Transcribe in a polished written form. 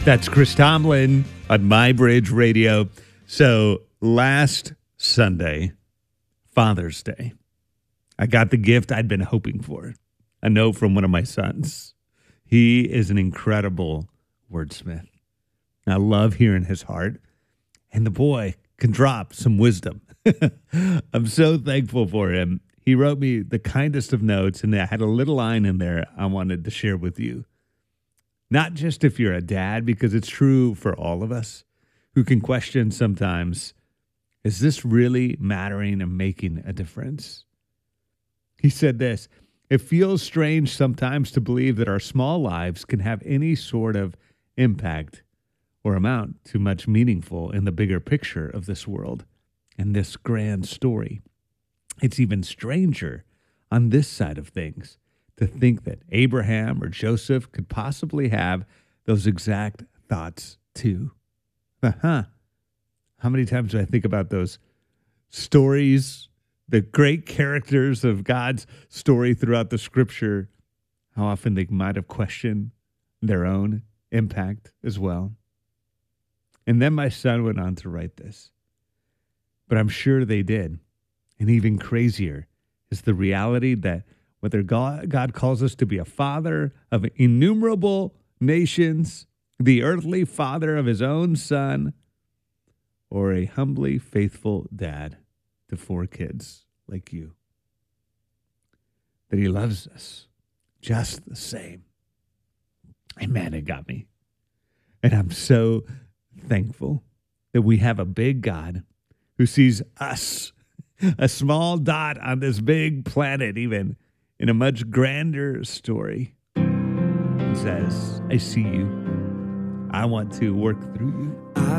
That's Chris Tomlin on My Bridge Radio. So last Sunday, Father's Day, I got the gift I'd been hoping for. A note from one of my sons. He is an incredible wordsmith. I love hearing his heart. And the boy can drop some wisdom. I'm so thankful for him. He wrote me the kindest of notes, and I had a little line in there I wanted to share with you. Not just if you're a dad, because it's true for all of us who can question sometimes, is this really mattering and making a difference? He said this, it feels strange sometimes to believe that our small lives can have any sort of impact or amount to much meaningful in the bigger picture of this world and this grand story. It's even stranger on this side of things to think that Abraham or Joseph could possibly have those exact thoughts too. How many times do I think about those stories, the great characters of God's story throughout the scripture, how often they might have questioned their own impact as well. And then my son went on to write this. But I'm sure they did. And even crazier is the reality that whether God calls us to be a father of innumerable nations, the earthly father of his own son, or a humbly faithful dad to 4 kids like you, that he loves us just the same. And man, it got me. And I'm so thankful that we have a big God who sees us, a small dot on this big planet, even in a much grander story, and says, I see you. I want to work through you.